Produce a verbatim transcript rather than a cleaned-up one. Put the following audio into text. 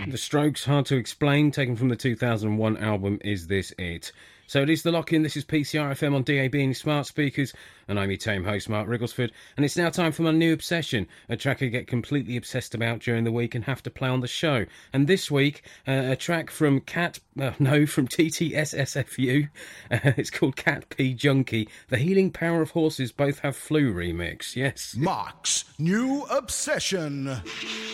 The Strokes, Hard to Explain, taken from the two thousand one album Is This It? So it is The Lock-In. This is P C R F M on D A B and smart speakers, and I'm your tame host, Mark Rigglesford, and it's now time for my new obsession, a track I get completely obsessed about during the week and have to play on the show. And this week, uh, a track from Cat, uh, no, from T T S S F U. Uh, it's called Cat P Junkie. The Healing Power of Horses Both Have Flu remix. Yes. Mark's new obsession.